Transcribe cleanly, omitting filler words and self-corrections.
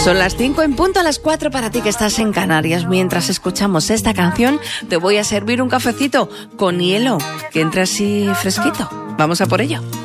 Son las 5 en punto, a las 4 para ti que estás en Canarias. Mientras escuchamos esta canción, te voy a servir un cafecito con hielo, que entre así fresquito. Vamos a por ello.